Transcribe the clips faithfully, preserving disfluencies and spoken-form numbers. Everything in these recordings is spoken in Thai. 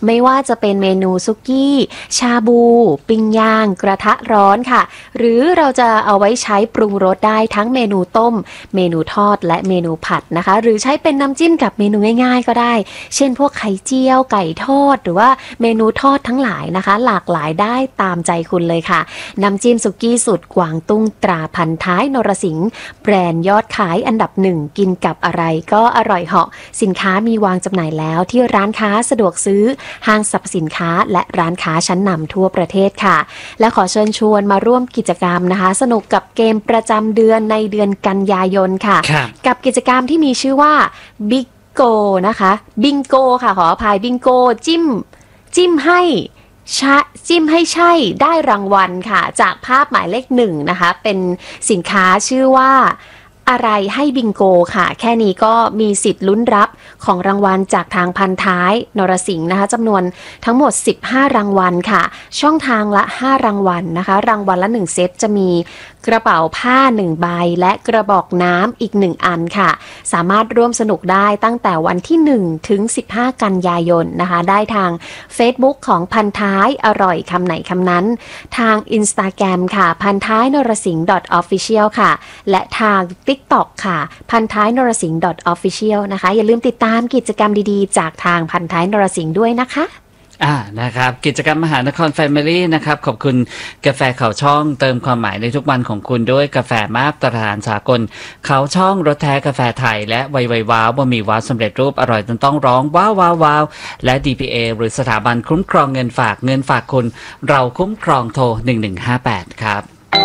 ไม่ว่าจะเป็นเมนูซุกี้ชาบูปิ้งย่างกระทะร้อนค่ะหรือเราจะเอาไว้ใช้ปรุงรสได้ทั้งเมนูต้มเมนูทอดและเมนูผัดนะคะหรือใช้เป็นน้ำจิ้มกับเมนูง่ายๆก็ได้เช่นพวกไข่เจียวไก่ทอดหรือว่าเมนูทอดทั้งหลายนะคะหลากหลายได้ตามใจคุณเลยค่ะน้ำจิ้มซุกี้สุดกวางตุ้งตราพันท้ายนรสิงห์แบรนด์ยอดขายอันดับหนึ่งกินกับอะไรก็อร่อยเหาะสินค้ามีวางจำหน่ายแล้วที่ร้านค้าสะดวกซื้อห้างสรรพสินค้าและร้านค้าชั้นนำทั่วประเทศค่ะและขอเชิญชวนมาร่วมกิจกรรมนะคะสนุกกับเกมประจำเดือนในเดือนกันยายนค่ะกับกิจกรรมที่มีชื่อว่าบิ๊กโกนะคะบิงโกค่ะขออภัยบิงโกจิ้มจิ้มให้ชะจิ้มให้ใช่ได้รางวัลค่ะจากภาพหมายเลขหนึ่งนะคะเป็นสินค้าชื่อว่าอะไรให้บิงโกค่ะแค่นี้ก็มีสิทธิ์ลุ้นรับของรางวัลจากทางพันท้ายนรสิงห์นะคะจำนวนทั้งหมดสิบห้ารางวัลค่ะช่องทางละห้ารางวัลนะคะรางวัลละหนึ่งเซตจะมีกระเป๋าผ้าหนึ่งใบและกระบอกน้ำอีกหนึ่งอันค่ะสามารถร่วมสนุกได้ตั้งแต่วันที่หนึ่งถึงสิบห้ากันยายนนะคะได้ทาง Facebook ของพันท้ายอร่อยคำไหนคำนั้นทาง Instagram ค่ะพันท้ายนรสิงห์ .official ค่ะและทาง TikTok ค่ะพันท้ายนรสิงห์ .official นะคะอย่าลืมติดตามกิจกรรมดีๆจากทางพันท้ายนรสิงห์ด้วยนะคะอ่านะครับกิจกรรมมหานครแฟมิลี่นะครับขอบคุณกาแฟเขาช่องเติมความหมายในทุกวันของคุณด้วยกาแฟมาตรฐานสากลเขาช่องรสแท้กาแฟไทยและไวไวว้าวบะหมี่ว้าวสำเร็จรูปอร่อยจนต้องร้องว้าวว้าวว้าวและ ดี พี เอ หรือสถาบันคุ้มครองเงินฝากเงินฝากคุณเราคุ้มครองโทรหนึ่งหนึ่งห้าแปดครับ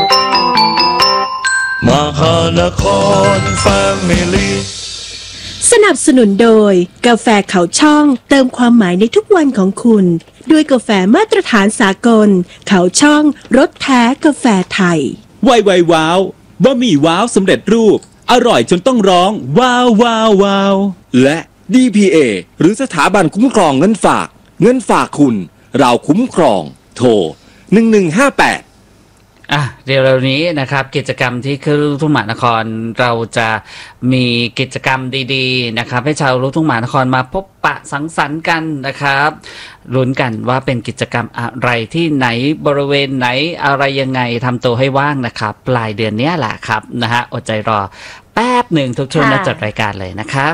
มหานครแฟมิลี่สนับสนุนโดยกาแฟเขาช่องเติมความหมายในทุกวันของคุณด้วยกาแฟมาตรฐานสากลเขาช่องรสแท้กาแฟไทยไวไวว้าวบะหมี่ว้าวสำเร็จรูปอร่อยจนต้องร้องว้าวว้าวว้าวและ ดี พี เอ หรือสถาบันคุ้มครองเงินฝากเงินฝากคุณเราคุ้มครองโทรหนึ่งหนึ่งห้าแปดอ่ะเร็วๆนี้นะครับกิจกรรมที่คือลูกทุ่งมหานครเราจะมีกิจกรรมดีๆนะครับให้ชาวลูกทุ่งมหานครมาพบปะสังสรรค์กันนะครับลุ้นกันว่าเป็นกิจกรรมอะไรที่ไหนบริเวณไหนอะไรยังไงทำตัวให้ว่างนะครับปลายเดือนนี้แหละครับนะฮะอดใจรอแป๊บหนึ่งทุกช่วงและจัดรายการเลยนะครับ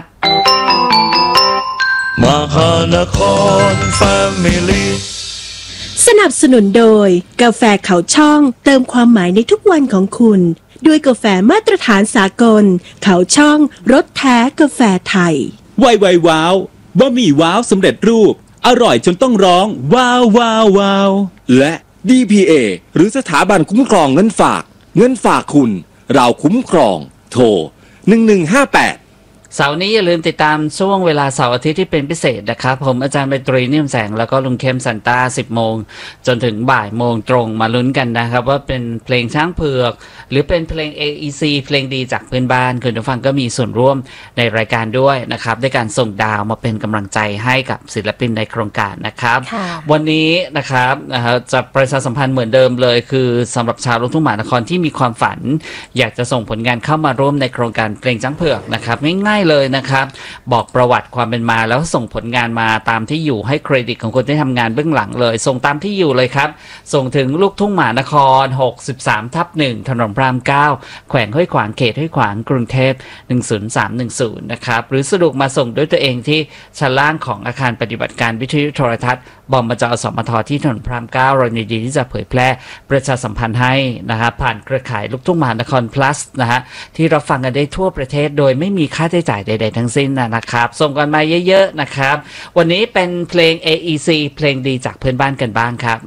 มหานครแฟมิลี่สนับสนุนโดยกาแฟเขาช่องเติมความหมายในทุกวันของคุณด้วยกาแฟมาตรฐานสากลเขาช่องรสแท้กาแฟไทยไวไวว้าวบะหมี่ว้าวสำเร็จรูปอร่อยจนต้องร้องว้าวว้าวว้าวและ ดี พี เอ หรือสถาบันคุ้มครองเงินฝากเงินฝากคุณเราคุ้มครองโทรหนึ่งหนึ่งห้าแปดเสาร์นี้อย่าลืมติดตามช่วงเวลาเสาร์อาทิตย์ที่เป็นพิเศษนะครับผมอาจารย์ไมตรีนิ่มแสงแล้วก็ลุงเข้มสันต้าสิบโมงจนถึงบ่ายโมงตรงมาลุ้นกันนะครับว่าเป็นเพลงช้างเผือกหรือเป็นเพลง เอ อี ซี เพลงดีจากเพื่อนบ้านคุณผู้ฟังก็มีส่วนร่วมในรายการด้วยนะครับด้วยการส่งดาวมาเป็นกำลังใจให้กับศิลปินในโครงการนะครับวันนี้นะครับนะครับจะประชาสัมพันธ์เหมือนเดิมเลยคือสำหรับชาวลูกทุ่งมหานครที่มีความฝันอยากจะส่งผลงานเข้ามาร่วมในโครงการเพลงช้างเผือกนะครับง่ายเลยนะครับบอกประวัติความเป็นมาแล้วส่งผลงานมาตามที่อยู่ให้เครดิตของคนที่ทำงานเบื้องหลังเลยส่งตามที่อยู่เลยครับส่งถึงลูกทุ่งมหานครหกสิบสามทับหนึ่งถนนพระรามเก้าแขวงห้วยขวางเขตห้วยขวางกรุงเทพหนึ่งศูนย์สามหนึ่งศูนย์นะครับหรือสะดวกมาส่งด้วยตัวเองที่ชั้นล่างของอาคารปฏิบัติการวิทยุโทรทัศน์บมจ.สมท.ที่ถนนพระรามเก้าเรายินดีที่จะเผยแพร่ประชาสัมพันธ์ให้นะครับผ่านเครือข่ายลูกทุ่งมหานคร plus นะฮะที่เราฟังกันได้ทั่วประเทศโดยไม่มีค่าใช้จ่ายใดๆทั้งสิ้นนะครับส่งกันมาเยอะๆนะครับวันนี้เป็นเพลง เอ อี ซี เพลงดีจากเพื่อนบ้านกันบ้างครับ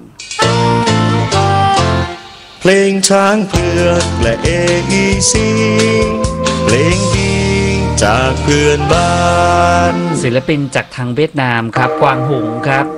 เพลงช้างเผือกและ เอ อี ซี เพลงดีจากเพื่อนบ้านศิลปินจากทางเวียดนามครับกวางหุงครับ